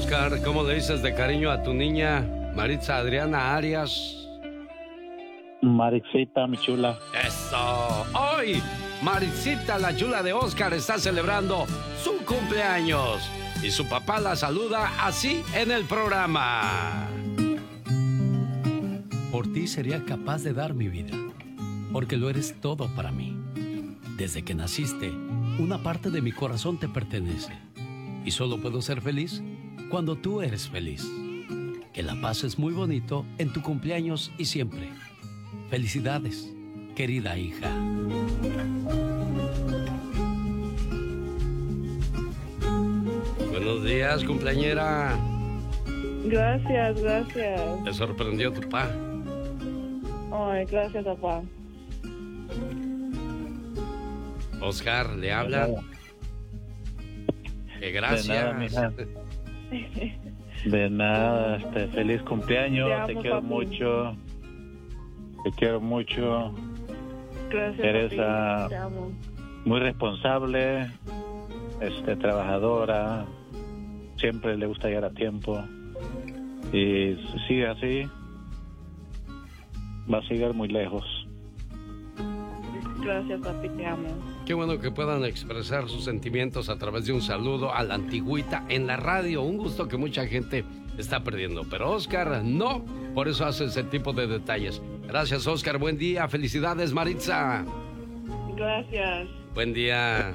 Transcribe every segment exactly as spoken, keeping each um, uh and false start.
Oscar, ¿cómo le dices de cariño a tu niña Maritza Adriana Arias? Maricita, mi chula. Eso. Hoy, Maricita, la chula de Oscar, está celebrando su cumpleaños. Y su papá la saluda así en el programa. Por ti sería capaz de dar mi vida, porque lo eres todo para mí. Desde que naciste, una parte de mi corazón te pertenece. Y solo puedo ser feliz cuando tú eres feliz. Que la pases muy bonito en tu cumpleaños y siempre. Felicidades, querida hija. Buenos días, cumpleañera. Gracias, gracias. ¿Te sorprendió tu papá? Ay, gracias, papá. Oscar, ¿le habla? Que gracias. De nada, mija. De nada, este, feliz cumpleaños. Te, amo, te quiero papi. mucho. Te quiero mucho. Gracias, Eres papi. uh, Te amo. Muy responsable, este, trabajadora. Siempre le gusta llegar a tiempo. Y si sigue así, va a llegar muy lejos. Gracias, papi, te amo. Qué bueno que puedan expresar sus sentimientos a través de un saludo a la antigüita en la radio. Un gusto que mucha gente está perdiendo. Pero Oscar, no. Por eso hace ese tipo de detalles. Gracias, Oscar. Buen día. Felicidades, Maritza. Gracias. Buen día.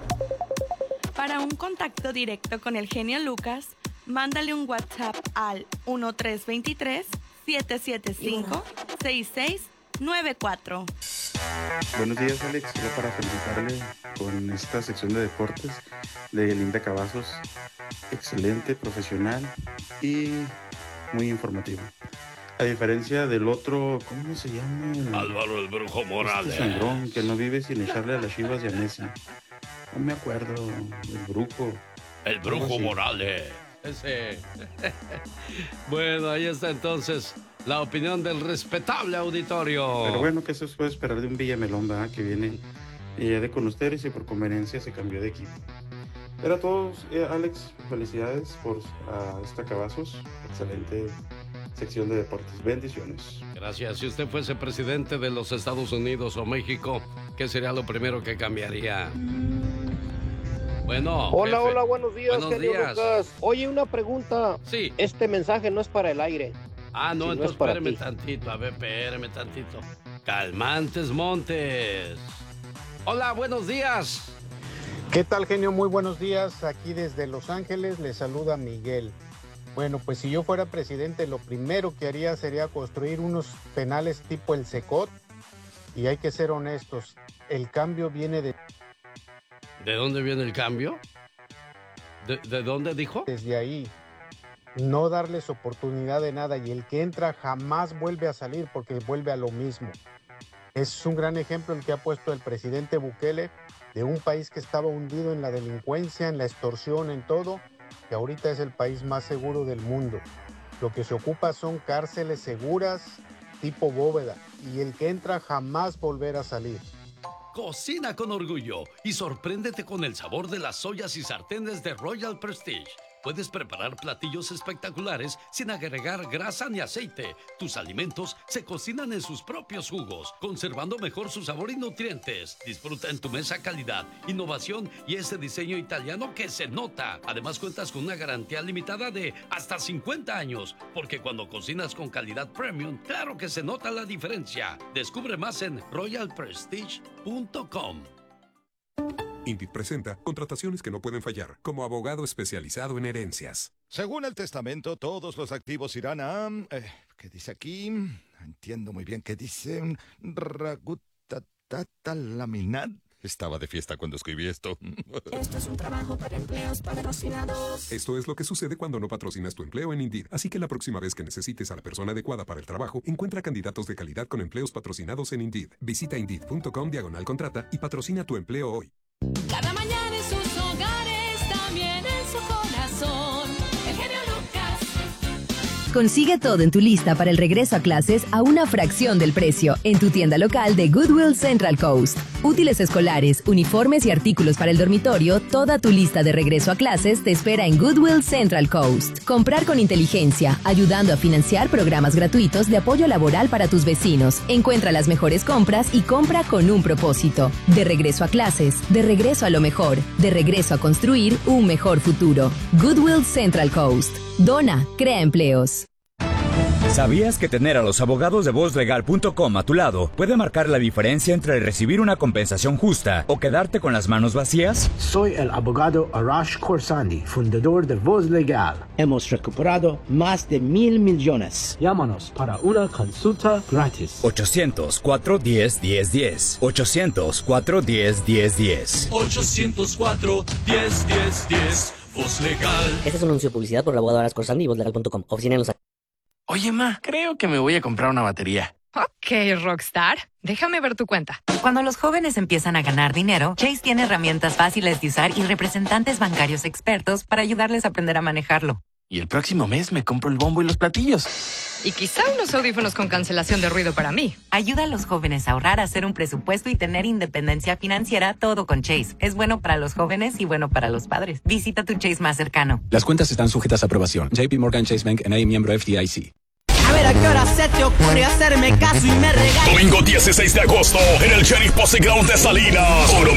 Para un contacto directo con el genio Lucas, mándale un WhatsApp al uno tres dos tres, siete siete cinco, seis seis nueve cuatro. Buenos días, Alex. Solo para felicitarle con esta sección de deportes de Linda Cavazos. Excelente, profesional y muy informativo. A diferencia del otro, ¿cómo se llama? Álvaro el Brujo Morales. Este sangrón que no vive sin echarle a las Chivas de Anesi. No me acuerdo. El Brujo. El Brujo Morales. Ese. Bueno, ahí está entonces la opinión del respetable auditorio. Pero bueno, que eso se puede esperar de un Villamelón, ¿verdad? Que viene eh, de con ustedes y por conveniencia se cambió de equipo. Pero a todos, eh, Alex, felicidades por uh, esta Cavazos. Excelente sección de deportes. Bendiciones. Gracias. Si usted fuese presidente de los Estados Unidos o México, ¿qué sería lo primero que cambiaría? Bueno. Hola, jefe. hola, buenos días, Buenos querido días. Lucas. Oye, una pregunta. Sí. Este mensaje no es para el aire. Ah, no, Sí, entonces no es para espéreme ti. tantito. A ver, espéreme tantito. Calmantes Montes. Hola, buenos días. ¿Qué tal, genio? Muy buenos días. Aquí desde Los Ángeles les saluda Miguel. Bueno, pues si yo fuera presidente, lo primero que haría sería construir unos penales tipo el Secot. Y hay que ser honestos, el cambio viene de... ¿De dónde viene el cambio? ¿De, de dónde dijo? Desde ahí. No darles oportunidad de nada y el que entra jamás vuelve a salir porque vuelve a lo mismo. Es un gran ejemplo el que ha puesto el presidente Bukele de un país que estaba hundido en la delincuencia, en la extorsión, en todo, que ahorita es el país más seguro del mundo. Lo que se ocupa son cárceles seguras, tipo bóveda, y el que entra jamás volverá a salir. Cocina con orgullo y sorpréndete con el sabor de las ollas y sartenes de Royal Prestige. Puedes preparar platillos espectaculares sin agregar grasa ni aceite. Tus alimentos se cocinan en sus propios jugos, conservando mejor su sabor y nutrientes. Disfruta en tu mesa calidad, innovación y ese diseño italiano que se nota. Además, cuentas con una garantía limitada de hasta cincuenta años, porque cuando cocinas con calidad premium, claro que se nota la diferencia. Descubre más en royal prestige punto com. Indeed presenta contrataciones que no pueden fallar, como abogado especializado en herencias. Según el testamento, todos los activos irán a... Eh, ¿Qué dice aquí? Entiendo muy bien qué dice. Ragutatata laminat. Estaba de fiesta cuando escribí esto. Esto es un trabajo para empleos patrocinados. Esto es lo que sucede cuando no patrocinas tu empleo en Indeed. Así que la próxima vez que necesites a la persona adecuada para el trabajo, encuentra candidatos de calidad con empleos patrocinados en Indeed. Visita Indeed.com diagonal contrata y patrocina tu empleo hoy. Cada mañana en sus hogares, también en su corazón. El genio Lucas. Consigue todo en tu lista para el regreso a clases a una fracción del precio en tu tienda local de Goodwill Central Coast. Útiles escolares, uniformes y artículos para el dormitorio, toda tu lista de regreso a clases te espera en Goodwill Central Coast. Comprar con inteligencia, ayudando a financiar programas gratuitos de apoyo laboral para tus vecinos. Encuentra las mejores compras y compra con un propósito. De regreso a clases, de regreso a lo mejor, de regreso a construir un mejor futuro. Goodwill Central Coast. Dona, crea empleos. ¿Sabías que tener a los abogados de voz legal punto com a tu lado puede marcar la diferencia entre recibir una compensación justa o quedarte con las manos vacías? Soy el abogado Arash Khorsandi, fundador de Voz Legal. Hemos recuperado más de mil millones. Llámanos para una consulta gratis. ochocientos, cuatro uno cero, uno cero uno cero. ochocientos, cuatro uno cero, uno cero uno cero. ochocientos cuatro, diez, diez, diez. Voz Legal. Este es un anuncio de publicidad por el abogado Arash Khorsandi y voz legal punto com. Oficina en Los Ángeles. Oye, ma, creo que me voy a comprar una batería. Ok, Rockstar. Déjame ver tu cuenta. Cuando los jóvenes empiezan a ganar dinero, Chase tiene herramientas fáciles de usar y representantes bancarios expertos para ayudarles a aprender a manejarlo. Y el próximo mes me compro el bombo y los platillos. Y quizá unos audífonos con cancelación de ruido para mí. Ayuda a los jóvenes a ahorrar, a hacer un presupuesto y tener independencia financiera, todo con Chase. Es bueno para los jóvenes y bueno para los padres. Visita tu Chase más cercano. Las cuentas están sujetas a aprobación. J P Morgan Chase Bank N A, miembro F D I C. A ver a qué hora se te ocurre hacerme caso y me regalas. Domingo dieciséis de agosto en el Sheriff Posse Ground de Salinas. Oro